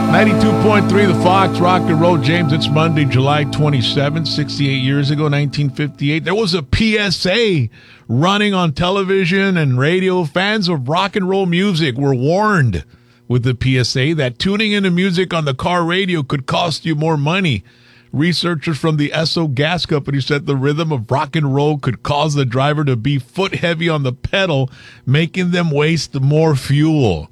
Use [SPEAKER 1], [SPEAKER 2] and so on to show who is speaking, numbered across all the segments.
[SPEAKER 1] 92.3 The Fox, rock and roll. James, it's Monday, July 27th, 68 years ago, 1958. There was a PSA running on television and radio. Fans of rock and roll music were warned with the PSA that tuning into music on the car radio could cost you more money. Researchers from the Esso Gas Company said the rhythm of rock and roll could cause the driver to be foot heavy on the pedal, making them waste more fuel.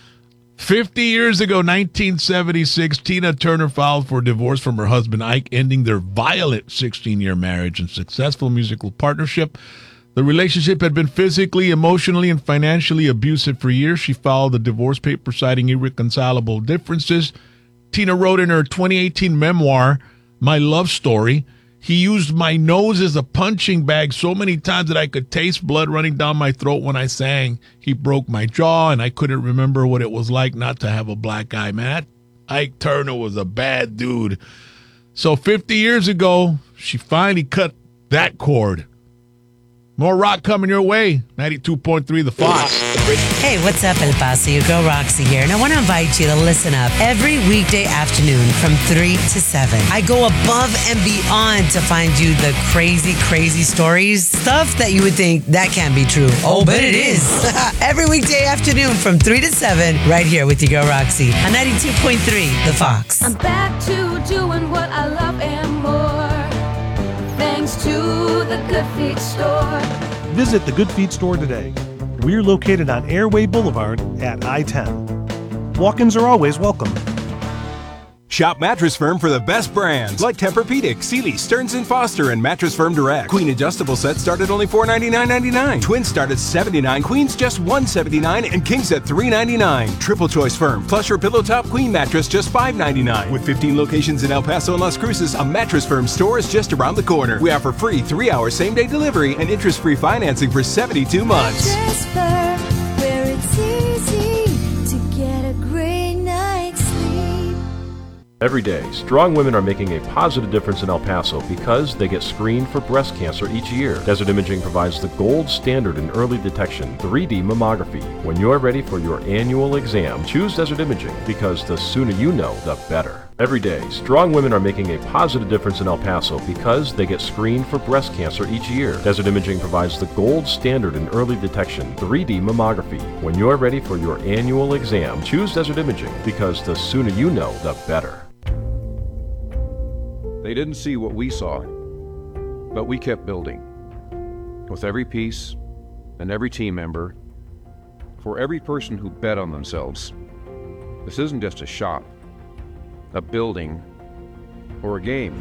[SPEAKER 1] 50 years ago, 1976, Tina Turner filed for divorce from her husband Ike, ending their violent 16-year marriage and successful musical partnership. The relationship had been physically, emotionally, and financially abusive for years. She filed the divorce papers citing irreconcilable differences. Tina wrote in her 2018 memoir, My Love Story, "He used my nose as a punching bag so many times that I could taste blood running down my throat when I sang. He broke my jaw, and I couldn't remember what it was like not to have a black eye." Man, Ike Turner was a bad dude. So 50 years ago, she finally cut that cord. More rock coming your way. 92.3 The Fox.
[SPEAKER 2] Hey, what's up, El Paso? Your girl Roxy here, and I want to invite you to listen up every weekday afternoon from 3 to 7. I go above and beyond to find you the crazy, crazy stories, stuff that you would think that can't be true. Oh, but it is. Every weekday afternoon from 3 to 7, right here with your girl Roxy on 92.3 The Fox.
[SPEAKER 3] I'm back to doing what I love and more, thanks to the Good Feet Store.
[SPEAKER 4] Visit the Good Feet Store today. We're located on Airway Boulevard at I-10. Walk-ins are always welcome.
[SPEAKER 5] Shop Mattress Firm for the best brands like Tempur-Pedic, Sealy, Stearns & Foster, and Mattress Firm Direct. Queen adjustable sets start at only $499.99. Twins start at $79. Queens just $179, and Kings at $399. Triple Choice Firm, plush or pillow top queen mattress just $599. With 15 locations in El Paso and Las Cruces, a Mattress Firm store is just around the corner. We offer free 3-hour same-day delivery and interest-free financing for 72 months.
[SPEAKER 3] Mattress Firm, where it's easy to get a great night's sleep.
[SPEAKER 6] Every day, strong women are making a positive difference in El Paso because they get screened for breast cancer each year. Desert Imaging provides the gold standard in early detection, 3D mammography. When you're ready for your annual exam, choose Desert Imaging because the sooner you know, the better. Every day, strong women are making a positive difference in El Paso because they get screened for breast cancer each year. Desert Imaging provides the gold standard in early detection, 3D mammography. When you're ready for your annual exam, choose Desert Imaging because the sooner you know, the better.
[SPEAKER 7] They didn't see what we saw, but we kept building. With every piece and every team member, for every person who bet on themselves. This isn't just a shop, a building, or a game.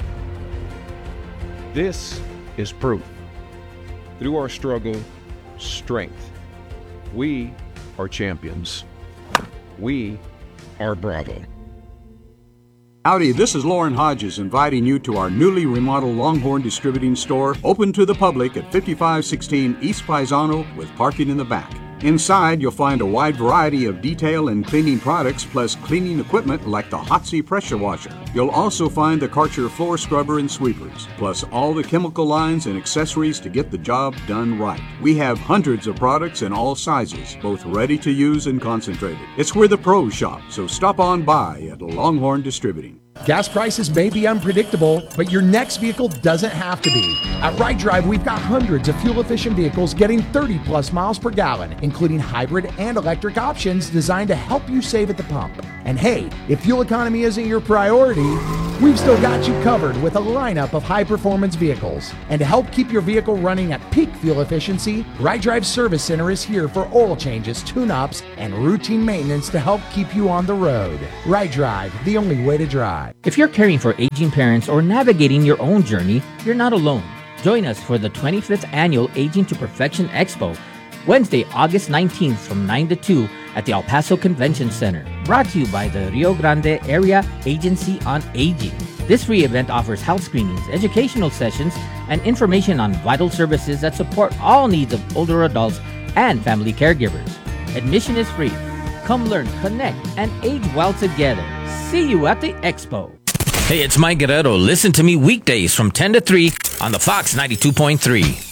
[SPEAKER 7] This is proof. Through our struggle, strength. We are champions. We are Bravo.
[SPEAKER 8] Howdy, this is Lauren Hodges inviting you to our newly remodeled Longhorn Distributing Store, open to the public at 5516 East Paisano with parking in the back. Inside, you'll find a wide variety of detail and cleaning products, plus cleaning equipment like the Hotsy pressure washer. You'll also find the Karcher floor scrubber and sweepers, plus all the chemical lines and accessories to get the job done right. We have hundreds of products in all sizes, both ready to use and concentrated. It's where the pros shop, so stop on by at Longhorn Distributing.
[SPEAKER 9] Gas prices may be unpredictable, but your next vehicle doesn't have to be. At Ride Drive, we've got hundreds of fuel-efficient vehicles getting 30-plus miles per gallon, including hybrid and electric options designed to help you save at the pump. And hey, if fuel economy isn't your priority, we've still got you covered with a lineup of high-performance vehicles. And to help keep your vehicle running at peak fuel efficiency, Ride Drive Service Center is here for oil changes, tune-ups, and routine maintenance to help keep you on the road. Ride Drive, the only way to drive.
[SPEAKER 10] If you're caring for aging parents or navigating your own journey, you're not alone. Join us for the 25th Annual Aging to Perfection Expo, Wednesday, August 19th from 9 to 2 at the El Paso Convention Center. Brought to you by the Rio Grande Area Agency on Aging. This free event offers health screenings, educational sessions, and information on vital services that support all needs of older adults and family caregivers. Admission is free. Come learn, connect, and age well together. See you at the expo.
[SPEAKER 11] Hey, it's Mike Guerrero. Listen to me weekdays from 10 to 3 on the Fox 92.3.